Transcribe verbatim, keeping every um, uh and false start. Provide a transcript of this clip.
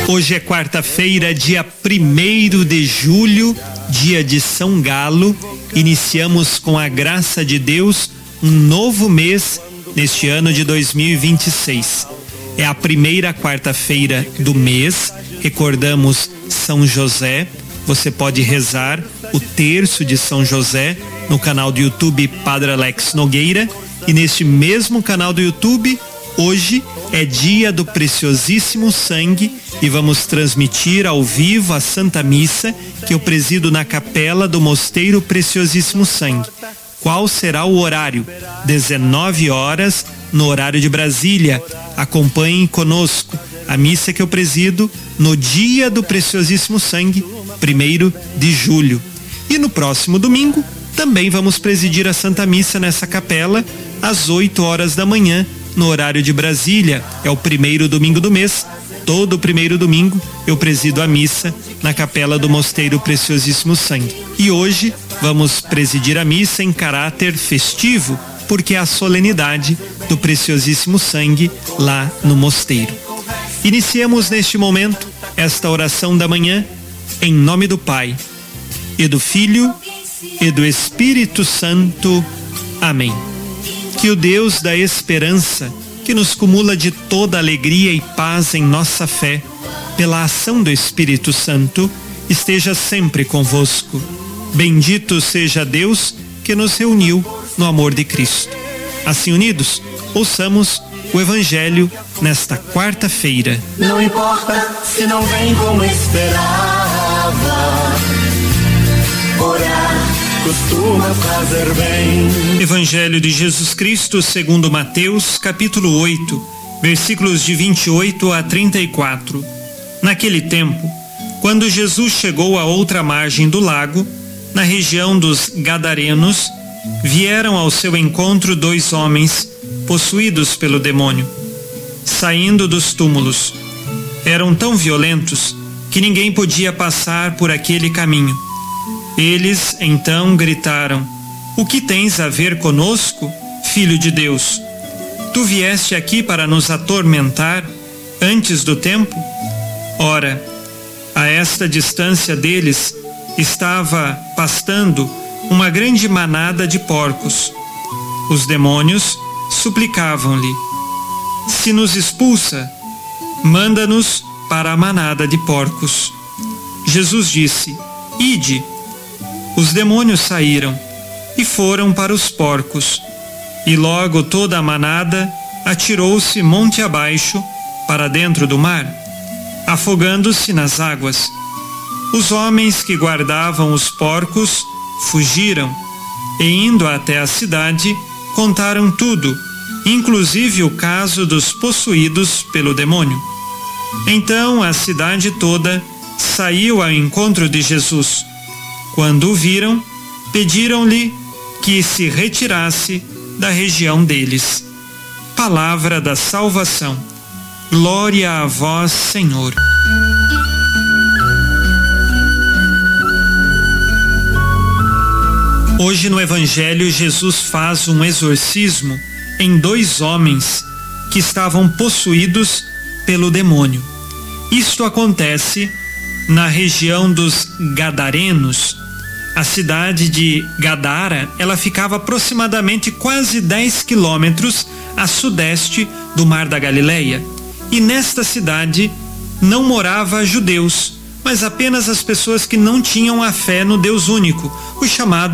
Hoje é quarta-feira, dia primeiro de julho, dia de São Galo. Iniciamos com a graça de Deus um novo mês neste ano de dois mil e vinte e seis. É a primeira quarta-feira do mês. Recordamos São José. Você pode rezar o terço de São José no canal do YouTube Padre Alex Nogueira. E neste mesmo canal do YouTube, hoje é dia do Preciosíssimo Sangue e vamos transmitir ao vivo a Santa Missa que eu presido na capela do Mosteiro Preciosíssimo Sangue. Qual será o horário? dezenove horas no horário de Brasília. Acompanhem conosco a missa que eu presido no dia do Preciosíssimo Sangue, primeiro de julho. E no próximo domingo também vamos presidir a Santa Missa nessa capela às oito horas da manhã no horário de Brasília. É o primeiro domingo do mês. Todo primeiro domingo eu presido a missa na capela do Mosteiro Preciosíssimo Sangue. E hoje vamos presidir a missa em caráter festivo, porque é a solenidade do Preciosíssimo Sangue lá no mosteiro. Iniciemos neste momento esta oração da manhã em nome do Pai e do Filho e do Espírito Santo. Amém. Que o Deus da esperança, que nos cumula de toda alegria e paz em nossa fé, pela ação do Espírito Santo, esteja sempre convosco. Bendito seja Deus que nos reuniu no amor de Cristo. Assim unidos, ouçamos o Evangelho nesta quarta-feira. Não importa se não vem como esperava, orar costuma fazer bem. Evangelho de Jesus Cristo segundo Mateus, capítulo oito, versículos de vinte e oito a trinta e quatro. Naquele tempo, quando Jesus chegou à outra margem do lago, na região dos Gadarenos, vieram ao seu encontro dois homens possuídos pelo demônio, saindo dos túmulos. Eram tão violentos que ninguém podia passar por aquele caminho. Eles então gritaram: "O que tens a ver conosco, Filho de Deus? Tu vieste aqui para nos atormentar antes do tempo?" Ora, a esta distância deles estava pastando uma grande manada de porcos. Os demônios suplicavam-lhe: "Se nos expulsa, manda-nos para a manada de porcos." Jesus disse: "Ide." Os demônios saíram e foram para os porcos, e logo toda a manada atirou-se monte abaixo para dentro do mar, afogando-se nas águas. Os homens que guardavam os porcos fugiram e, indo até a cidade, contaram tudo, inclusive o caso dos possuídos pelo demônio. Então a cidade toda saiu ao encontro de Jesus. Quando o viram, pediram-lhe que se retirasse da região deles. Palavra da salvação. Glória a vós, Senhor. Hoje no Evangelho, Jesus faz um exorcismo em dois homens que estavam possuídos pelo demônio. Isto acontece na região dos Gadarenos. A cidade de Gadara, ela ficava aproximadamente quase dez quilômetros a sudeste do Mar da Galileia. E nesta cidade não morava judeus, mas apenas as pessoas que não tinham a fé no Deus único, os chamados